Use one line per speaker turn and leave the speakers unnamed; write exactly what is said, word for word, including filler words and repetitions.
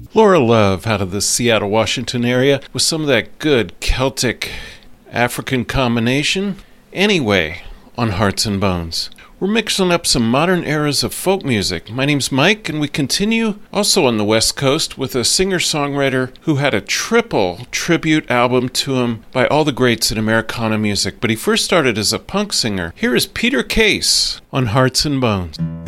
Laura Love out of the Seattle, Washington area with some of that good Celtic African combination. Anyway, on Hearts and Bones. We're mixing up some modern eras of folk music. My name's Mike, and we continue also on the West Coast with a singer-songwriter who had a triple tribute album to him by all the greats in Americana music. But he first started as a punk singer. Here is Peter Case on Hearts and Bones.